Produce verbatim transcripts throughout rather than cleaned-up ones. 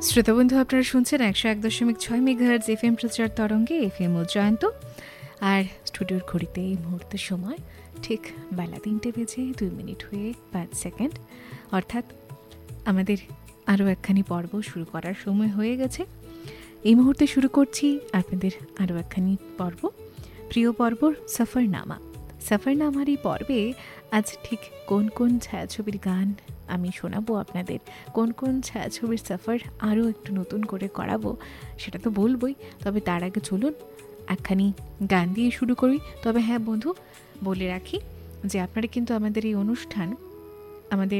শ্রোতাবন্ধু, আপনারা শুনছেন একশো এক দশমিক ছয় মেগাহার্টজ এফ এম প্রচার তরঙ্গে এফ এম উজ্জয়ন্ত। আর স্টুডিওর ঘড়িতে এই মুহূর্তের সময় ঠিক বেলা তিনটে বেজে দুই মিনিট হয়ে পাঁচ সেকেন্ড, অর্থাৎ আমাদের আরও একখানি পর্ব শুরু করার সময় হয়ে গেছে। এই মুহূর্তে শুরু করছি আপনাদের আরও একখানি পর্ব, প্রিয় পর্ব সফরনামা। সফরনামার এই পর্বে আজ ঠিক কোন কোন ছায়াছবির গান আমি শোনাবো আপনাদের, কোন কোন ছায়াছবির সফর আরও একটু নতুন করে করাবো সেটা তো বলবই। তবে তার আগে চলুন একখানি গান দিয়ে শুরু করি। তবে হ্যাঁ বন্ধু, বলে রাখি যে আপনারা কিন্তু আমাদের এই অনুষ্ঠান আমাদের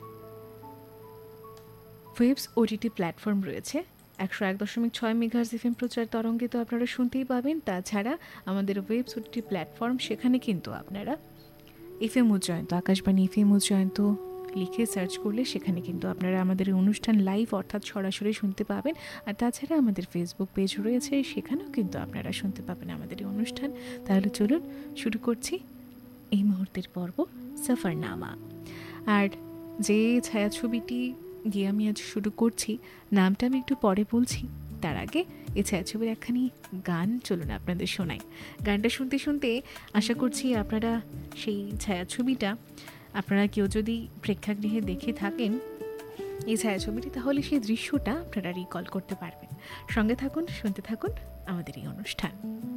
ওয়েবস ওটিটি প্ল্যাটফর্ম রয়েছে একশো এক দশমিক ছয় মেগাহার্টজ এফএম প্রচার তরঙ্গে, তো আপনারা শুনতেই পাবেন। তাছাড়া আমাদের ওয়েবস ওটিটি প্ল্যাটফর্ম, সেখানে কিন্তু আপনারা এফএম উজ্জয়ন্ত, আকাশবাণী এফএম উজ্জয়ন্ত লিখে সার্চ করলে সেখানে কিন্তু আপনারা আমাদের অনুষ্ঠান লাইভ অর্থাৎ সরাসরি শুনতে পাবেন। আর তাছাড়া আমাদের ফেসবুক পেজ রয়েছে, সেখানেও কিন্তু আপনারা শুনতে পাবেন আমাদের এই অনুষ্ঠান। তাহলে চলুন শুরু করছি এই মুহূর্তের পর্ব সফরনামা। আর যে ছায়াছবিটি দিয়ে আমি আজ শুরু করছি, নামটা আমি একটু পরে বলছি। তার আগে এই ছায়াছবির একখানি গান চলুন আপনাদের শোনাই। গানটা শুনতে শুনতে আশা করছি আপনারা সেই ছায়াছবিটা, আপনারা কেউ যদি প্রেক্ষাগৃহে দেখে থাকেন এই ছায়াছবিটি, তাহলে সেই দৃশ্যটা আপনারা রিকল করতে পারবেন। সঙ্গে থাকুন, শুনতে থাকুন আমাদের এই অনুষ্ঠান।